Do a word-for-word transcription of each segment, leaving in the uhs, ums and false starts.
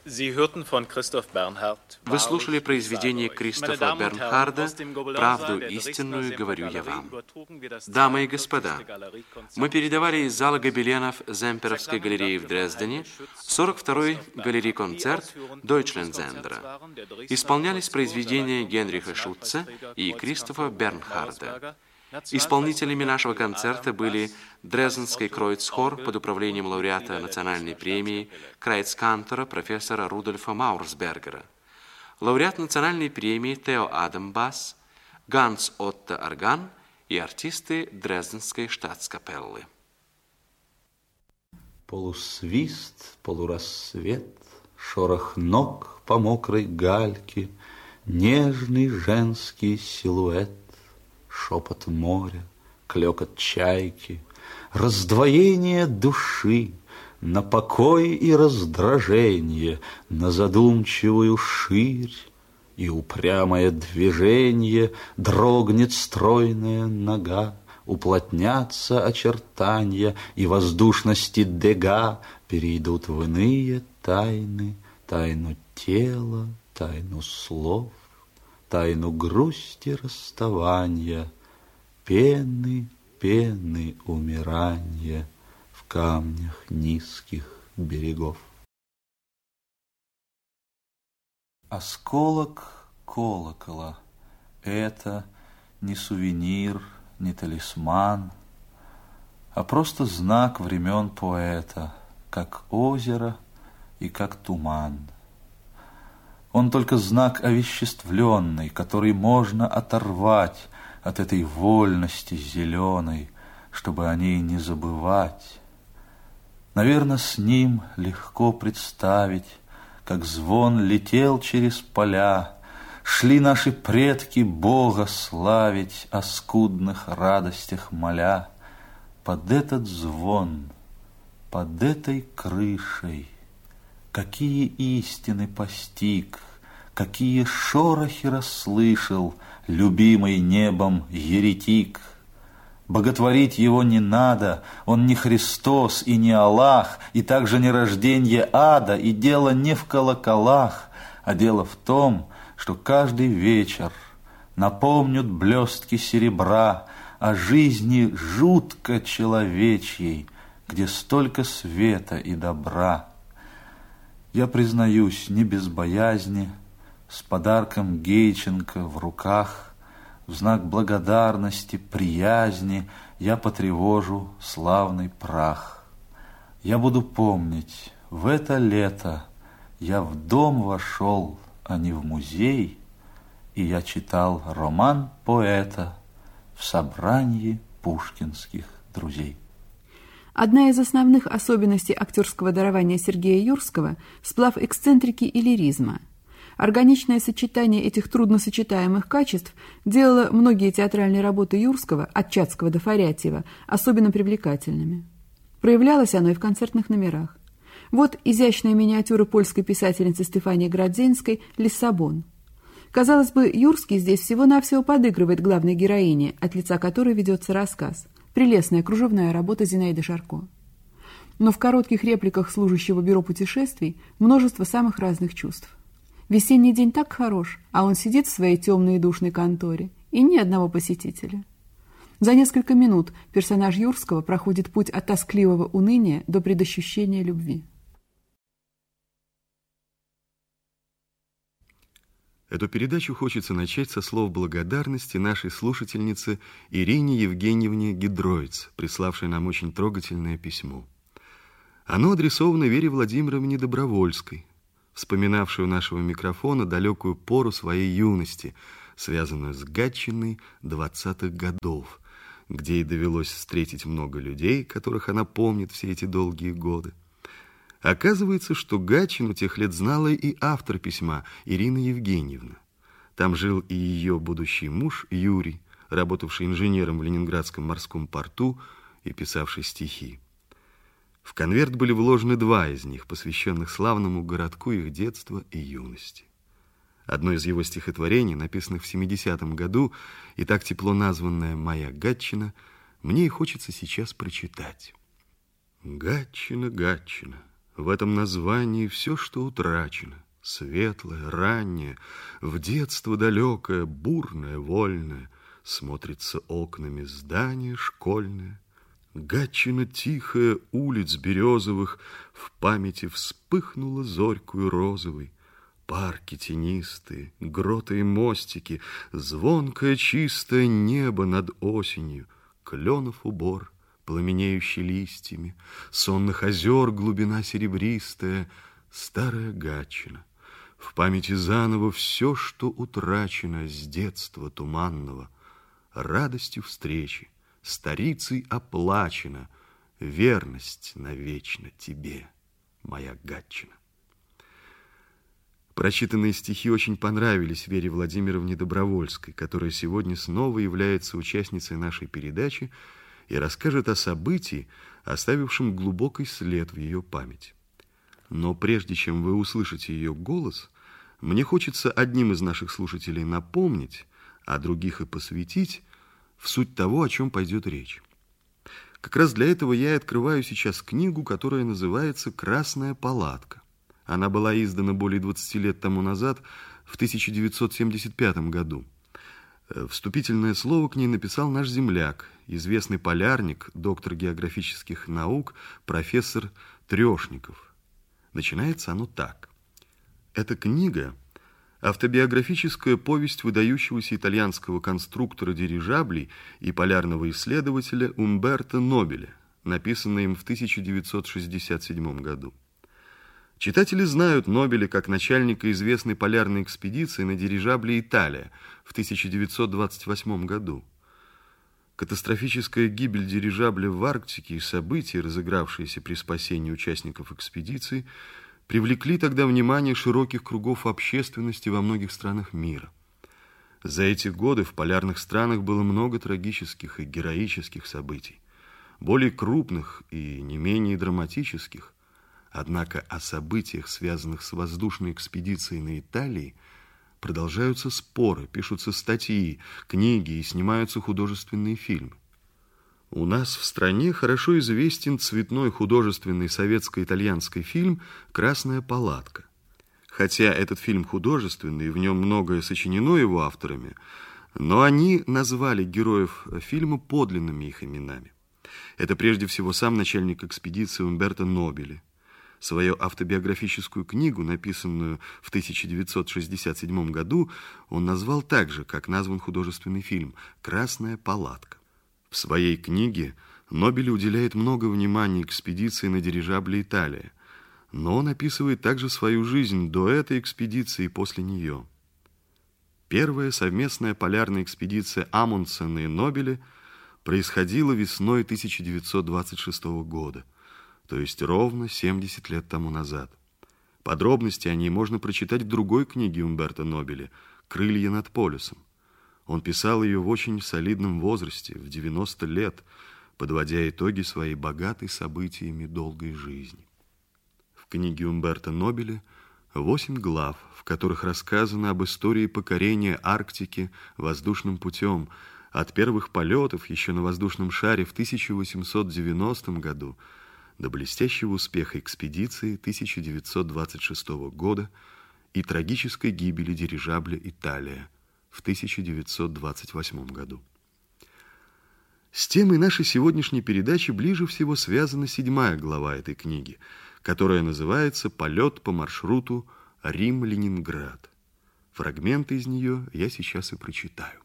Вы слушали произведение Кристофа Бернхарда «Правду истинную говорю я вам». Дамы и господа, мы передавали из зала гобеленов Земперовской галереи в Дрездене сорок второй галерей-концерт Дойчлендзендера. Исполнялись произведения Генриха Шутца и Кристофа Бернхарда. Исполнителями нашего концерта были Дрезденский Кройцхор под управлением лауреата национальной премии Крайцкантора профессора Рудольфа Маурсбергера, лауреат национальной премии Тео Адамбас, Ганс Отто Орган и артисты Дрезденской штатскапеллы. Полусвист, полурассвет, шорох ног по мокрой гальке, нежный женский силуэт, шепот моря, клёкот чайки, раздвоение души на покой и раздражение, на задумчивую ширь и упрямое движение, дрогнет стройная нога, уплотнятся очертания, и воздушности дега перейдут в иные тайны, тайну тела, тайну слов, тайну грусти расставания, пены, пены умирания в камнях низких берегов. Осколок колокола — это не сувенир, не талисман, а просто знак времен поэта, как озеро и как туман. Он только знак овеществленный, который можно оторвать от этой вольности зеленой, чтобы о ней не забывать. Наверно, с ним легко представить, как звон летел через поля, шли наши предки Бога славить, о скудных радостях моля. Под этот звон, под этой крышей какие истины постиг, какие шорохи расслышал любимый небом еретик. Боготворить его не надо, он не Христос и не Аллах, и также не рожденье ада, и дело не в колоколах, а дело в том, что каждый вечер напомнят блестки серебра о жизни жутко человечьей, где столько света и добра. Я признаюсь, не без боязни, с подарком Гейченко в руках, в знак благодарности, приязни я потревожу славный прах. Я буду помнить, в это лето я в дом вошел, а не в музей, и я читал роман поэта в собрании пушкинских друзей. Одна из основных особенностей актерского дарования Сергея Юрского – сплав эксцентрики и лиризма. Органичное сочетание этих трудносочетаемых качеств делало многие театральные работы Юрского, от Чацкого до Фарятьева, особенно привлекательными. Проявлялось оно и в концертных номерах. Вот изящная миниатюра польской писательницы Стефании Градзинской «Лиссабон». Казалось бы, Юрский здесь всего-навсего подыгрывает главной героине, от лица которой ведется рассказ. Прелестная кружевная работа Зинаиды Шарко. Но в коротких репликах служащего бюро путешествий множество самых разных чувств. Весенний день так хорош, а он сидит в своей темной и душной конторе, и ни одного посетителя. За несколько минут персонаж Юрского проходит путь от тоскливого уныния до предощущения любви. Эту передачу хочется начать со слов благодарности нашей слушательнице Ирине Евгеньевне Гидроиц, приславшей нам очень трогательное письмо. Оно адресовано Вере Владимировне Добровольской, вспоминавшей у нашего микрофона далекую пору своей юности, связанную с Гатчиной двадцатых годов, где ей довелось встретить много людей, которых она помнит все эти долгие годы. Оказывается, что Гатчину тех лет знала и автор письма, Ирина Евгеньевна. Там жил и ее будущий муж Юрий, работавший инженером в Ленинградском морском порту и писавший стихи. В конверт были вложены два из них, посвященных славному городку их детства и юности. Одно из его стихотворений, написанных в семидесятом году и так тепло названное «Моя Гатчина», мне и хочется сейчас прочитать. «Гатчина, Гатчина, В этом названии все, что утрачено, светлое, раннее, в детство далекое, бурное, вольное, смотрится окнами здание школьное. Гатчина тихая улиц березовых в памяти вспыхнула зорькую розовой. Парки тенистые, гроты и мостики, звонкое чистое небо над осенью, кленов убор, пламенеющий листьями, сонных озер глубина серебристая, старая Гатчина. В памяти заново все, что утрачено с детства туманного, радостью встречи, старицей оплачена, верность навечно тебе, моя Гатчина. Прочитанные стихи очень понравились Вере Владимировне Добровольской, которая сегодня снова является участницей нашей передачи и расскажет о событии, оставившем глубокий след в ее памяти. Но прежде чем вы услышите ее голос, мне хочется одним из наших слушателей напомнить, а других и посвятить в суть того, о чем пойдет речь. Как раз для этого я и открываю сейчас книгу, которая называется «Красная палатка». Она была издана более двадцати лет тому назад, в тысяча девятьсот семьдесят пятом году. Вступительное слово к ней написал наш земляк, известный полярник, доктор географических наук, профессор Трешников. Начинается оно так. Эта книга – автобиографическая повесть выдающегося итальянского конструктора дирижаблей и полярного исследователя Умберто Нобеля, написанная им в тысяча девятьсот шестьдесят седьмом году. Читатели знают Нобеля как начальника известной полярной экспедиции на дирижабле «Италия» в тысяча девятьсот двадцать восьмом году. Катастрофическая гибель дирижабля в Арктике и события, разыгравшиеся при спасении участников экспедиции, привлекли тогда внимание широких кругов общественности во многих странах мира. За эти годы в полярных странах было много трагических и героических событий, более крупных и не менее драматических. Однако о событиях, связанных с воздушной экспедицией на Италии, продолжаются споры, пишутся статьи, книги и снимаются художественные фильмы. У нас в стране хорошо известен цветной художественный советско-итальянский фильм «Красная палатка». Хотя этот фильм художественный, в нем многое сочинено его авторами, но они назвали героев фильма подлинными их именами. Это прежде всего сам начальник экспедиции Умберто Нобеле. Свою автобиографическую книгу, написанную в тысяча девятьсот шестьдесят седьмом году, он назвал так же, как назван художественный фильм «Красная палатка». В своей книге Нобель уделяет много внимания экспедиции на дирижабле «Италия», но он описывает также свою жизнь до этой экспедиции и после нее. Первая совместная полярная экспедиция Амундсена и Нобеля происходила весной тысяча девятьсот двадцать шестого года, то есть ровно семьдесят лет тому назад. Подробности о ней можно прочитать в другой книге Умберто Нобеля «Крылья над полюсом». Он писал ее в очень солидном возрасте, в девяносто лет, подводя итоги своей богатой событиями долгой жизни. В книге Умберто Нобеля восемь глав, в которых рассказано об истории покорения Арктики воздушным путем, от первых полетов еще на воздушном шаре в тысяча восемьсот девяностом году до блестящего успеха экспедиции тысяча девятьсот двадцать шестого года и трагической гибели дирижабля «Италия» в тысяча девятьсот двадцать восьмом году. С темой нашей сегодняшней передачи ближе всего связана седьмая глава этой книги, которая называется «Полет по маршруту Рим-Ленинград». Фрагменты из нее я сейчас и прочитаю.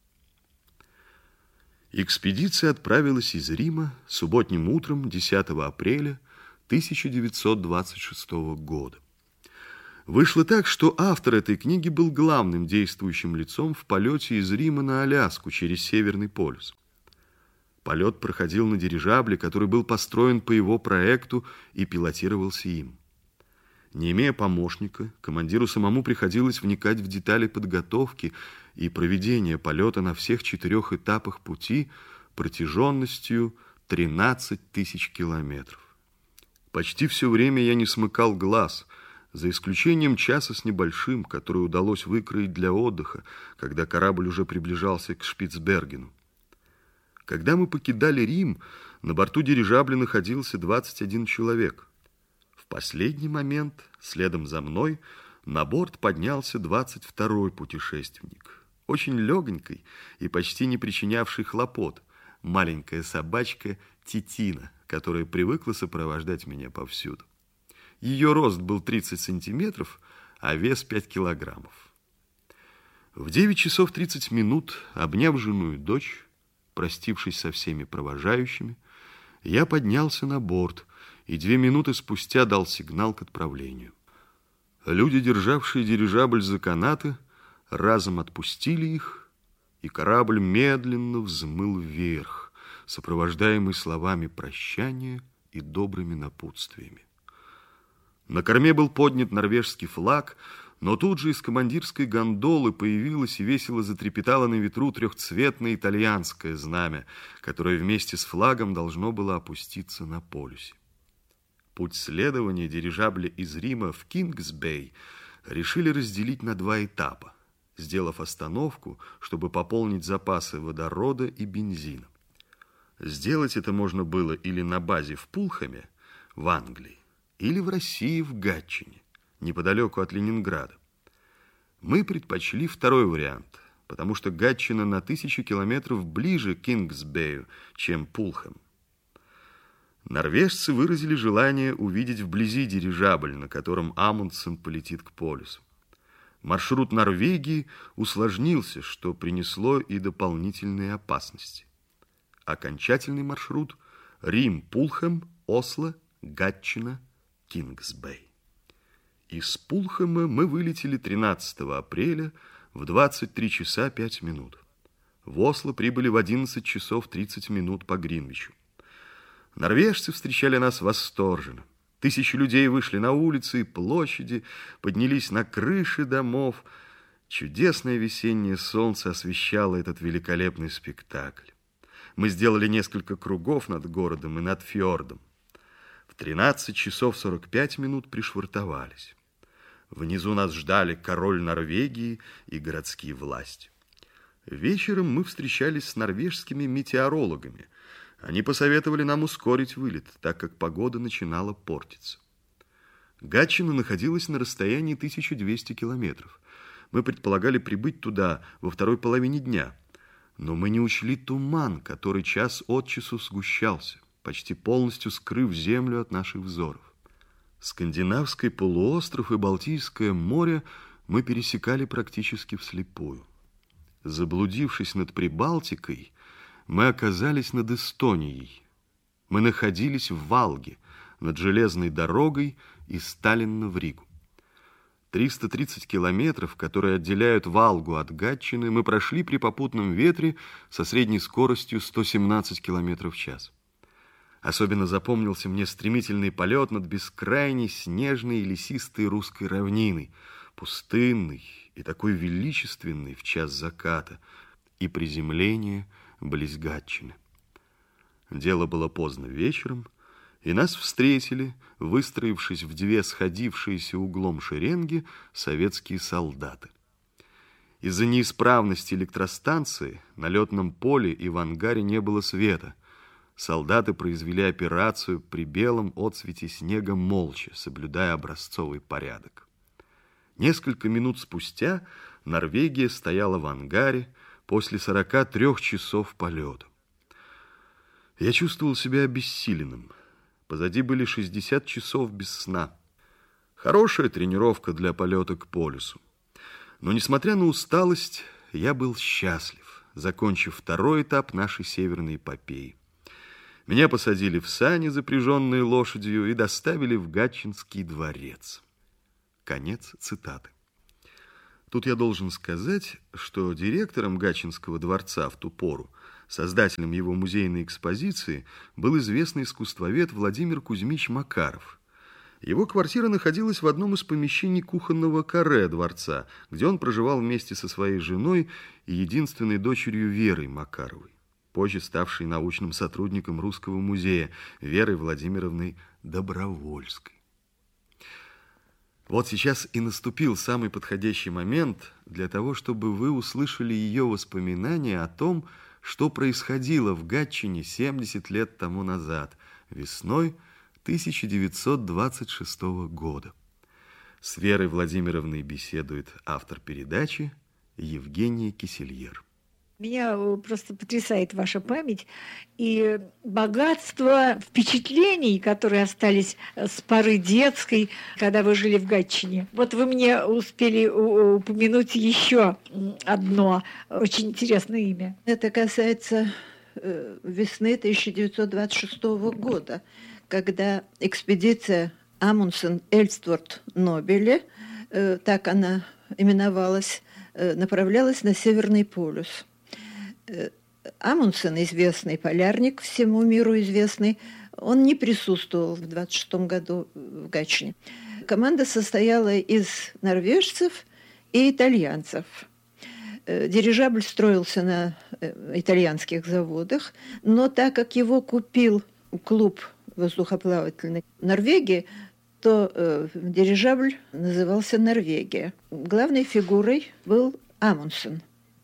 Экспедиция отправилась из Рима субботним утром десятого апреля тысяча девятьсот двадцать шестого года. Вышло так, что автор этой книги был главным действующим лицом в полете из Рима на Аляску через Северный полюс. Полет проходил на дирижабле, который был построен по его проекту и пилотировался им. Не имея помощника, командиру самому приходилось вникать в детали подготовки и проведения полета на всех четырех этапах пути протяженностью тринадцать тысяч километров. Почти все время я не смыкал глаз, за исключением часа с небольшим, который удалось выкроить для отдыха, когда корабль уже приближался к Шпицбергену. Когда мы покидали Рим, на борту дирижабля находился двадцать один человек. В последний момент, следом за мной, на борт поднялся двадцать второй путешественник, очень легонький и почти не причинявший хлопот, маленькая собачка Титина, которая привыкла сопровождать меня повсюду. Ее рост был тридцать сантиметров, а вес пять килограммов. В девять часов тридцать минут, обняв жену и дочь, простившись со всеми провожающими, я поднялся на борт и две минуты спустя дал сигнал к отправлению. Люди, державшие дирижабль за канаты, разом отпустили их, и корабль медленно взмыл вверх, сопровождаемый словами прощания и добрыми напутствиями. На корме был поднят норвежский флаг, но тут же из командирской гондолы появилось и весело затрепетало на ветру трехцветное итальянское знамя, которое вместе с флагом должно было опуститься на полюсе. Путь следования дирижабля из Рима в Кингсбей решили разделить на два этапа, сделав остановку, чтобы пополнить запасы водорода и бензина. Сделать это можно было или на базе в Пулхэме, в Англии, или в России, в Гатчине, неподалеку от Ленинграда. Мы предпочли второй вариант, потому что Гатчина на тысячу километров ближе к Кингсбею, чем Пулхэм. Норвежцы выразили желание увидеть вблизи дирижабль, на котором Амундсен полетит к полюсу. Маршрут Норвегии усложнился, что принесло и дополнительные опасности. Окончательный маршрут – Рим, Пулхэм, Осло, Гатчина, Кингсбей. Из Пулхэма мы вылетели тринадцатого апреля в двадцать три часа пять минут. В Осло прибыли в одиннадцать часов тридцать минут по Гринвичу. Норвежцы встречали нас восторженно. Тысячи людей вышли на улицы и площади, поднялись на крыши домов. Чудесное весеннее солнце освещало этот великолепный спектакль. Мы сделали несколько кругов над городом и над фьордом. В тринадцать часов сорок пять минут пришвартовались. Внизу нас ждали король Норвегии и городские власти. Вечером мы встречались с норвежскими метеорологами. Они посоветовали нам ускорить вылет, так как погода начинала портиться. Гатчина находилась на расстоянии тысяча двести километров. Мы предполагали прибыть туда во второй половине дня, но мы не учли туман, который час от часу сгущался, почти полностью скрыв землю от наших взоров. Скандинавский полуостров и Балтийское море мы пересекали практически вслепую. Заблудившись над Прибалтикой, мы оказались над Эстонией. Мы находились в Валге, над железной дорогой из Таллинна в Ригу. триста тридцать километров, которые отделяют Валгу от Гатчины, мы прошли при попутном ветре со средней скоростью сто семнадцать километров в час. Особенно запомнился мне стремительный полет над бескрайней снежной и лесистой русской равниной, пустынной и такой величественной в час заката, и приземление близ Гатчины. Дело было поздно вечером, и нас встретили, выстроившись в две сходившиеся углом шеренги, советские солдаты. Из-за неисправности электростанции на летном поле и в ангаре не было света. Солдаты произвели операцию при белом отсвете снега молча, соблюдая образцовый порядок. Несколько минут спустя Норвегия стояла в ангаре после сорока трех часов полета. Я чувствовал себя обессиленным. Позади были шестьдесят часов без сна. Хорошая тренировка для полета к полюсу. Но, несмотря на усталость, я был счастлив, закончив второй этап нашей северной эпопеи. Меня посадили в сани, запряженные лошадью, и доставили в Гатчинский дворец. Конец цитаты. Тут я должен сказать, что директором Гатчинского дворца в ту пору, создателем его музейной экспозиции, был известный искусствовед Владимир Кузьмич Макаров. Его квартира находилась в одном из помещений кухонного каре дворца, где он проживал вместе со своей женой и единственной дочерью Верой Макаровой, позже ставшей научным сотрудником Русского музея, Верой Владимировной Добровольской. Вот сейчас и наступил самый подходящий момент для того, чтобы вы услышали ее воспоминания о том, что происходило в Гатчине семьдесят лет тому назад, весной тысяча девятьсот двадцать шестого года. С Верой Владимировной беседует автор передачи Евгения Кисельер. Меня просто потрясает ваша память и богатство впечатлений, которые остались с поры детской, когда вы жили в Гатчине. Вот вы мне успели упомянуть еще одно очень интересное имя. Это касается весны тысяча девятьсот двадцать шестого года, когда экспедиция Амундсен-Эльстворт-Нобеле, так она именовалась, направлялась на Северный полюс. Амундсен, известный полярник, всему миру известный, он не присутствовал в двадцать шестом году в Гатчине. Команда состояла из норвежцев и итальянцев. Дирижабль строился на итальянских заводах, но так как его купил клуб воздухоплавательный Норвегии, то э, дирижабль назывался «Норвегия». Главной фигурой был Амундсен,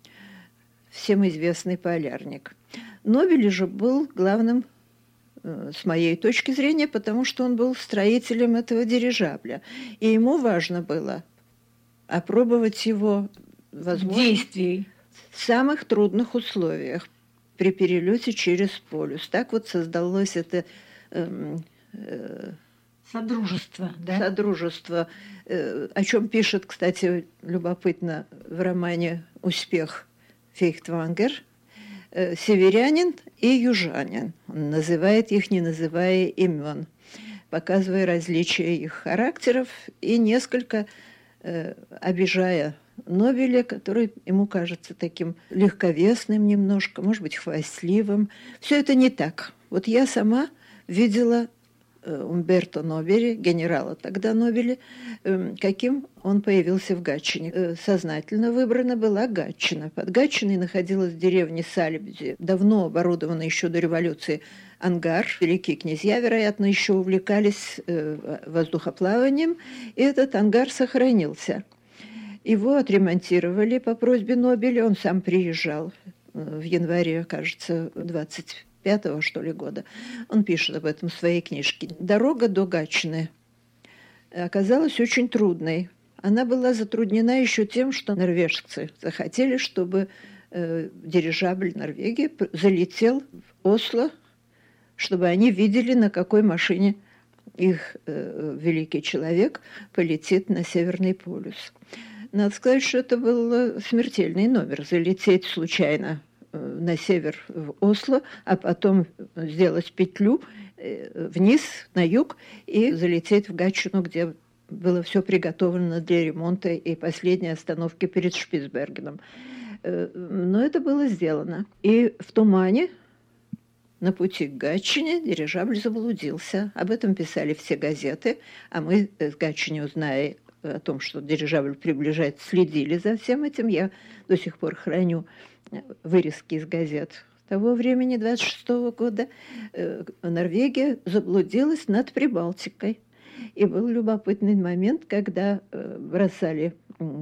всем известный полярник. Нобель же был главным, э, с моей точки зрения, потому что он был строителем этого дирижабля. И ему важно было опробовать его возможно, действий в самых трудных условиях при перелете через полюс. Так вот создалось это э, э, Содружество, да? Содружество, э, о чем пишет, кстати, любопытно в романе «Успех» Фейхтвангер, э, северянин и южанин. Он называет их, не называя имен, показывая различия их характеров и несколько э, обижая Нобеля, который ему кажется таким легковесным немножко, может быть, хвастливым. Все это не так. Вот я сама видела Умберто Нобеля, генерала тогда Нобеля, каким он появился в Гатчине. Сознательно выбрана была Гатчина. Под Гатчиной находилась деревня Сальбзи, давно оборудованный еще до революции ангар. Великие князья, вероятно, еще увлекались воздухоплаванием, и этот ангар сохранился. Его отремонтировали по просьбе Нобеля, он сам приезжал в январе, кажется, двадцать пятого, что ли, года. Он пишет об этом в своей книжке. Дорога до Гатчины оказалась очень трудной. Она была затруднена еще тем, что норвежцы захотели, чтобы э, дирижабль Норвегии залетел в Осло, чтобы они видели, на какой машине их э, великий человек полетит на Северный полюс. Надо сказать, что это был смертельный номер. Залететь случайно на север в Осло, а потом сделать петлю вниз, на юг, и залететь в Гатчину, где было все приготовлено для ремонта и последней остановки перед Шпицбергеном. Но это было сделано. И в тумане на пути к Гатчине дирижабль заблудился. Об этом писали все газеты, а мы в Гатчине, узная о том, что дирижабль приближается, следили за всем этим. Я до сих пор храню вырезки из газет того времени, двадцать шестого года. Норвегия заблудилась над Прибалтикой. И был любопытный момент, когда бросали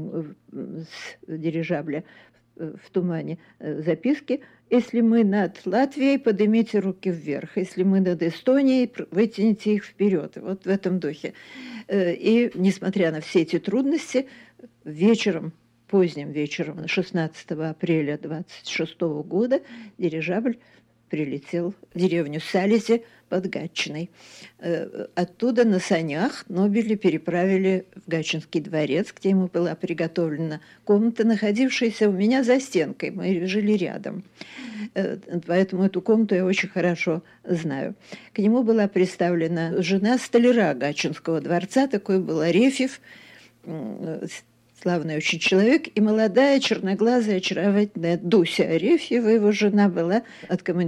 с дирижабля в тумане записки: если мы над Латвией, поднимите руки вверх, если мы над Эстонией, вытяните их вперед. Вот в этом духе. И несмотря на все эти трудности, вечером, поздним вечером, шестнадцатого апреля двадцать шестого года, дирижабль прилетел в деревню Сализе под Гатчиной. Оттуда на санях Нобеля переправили в Гатчинский дворец, где ему была приготовлена комната, находившаяся у меня за стенкой. Мы жили рядом. Поэтому эту комнату я очень хорошо знаю. К нему была представлена жена столяра Гатчинского дворца, такой был Арефьев, славный очень человек, и молодая, черноглазая, очаровательная Дуся Арефьева, его жена, была откомандирована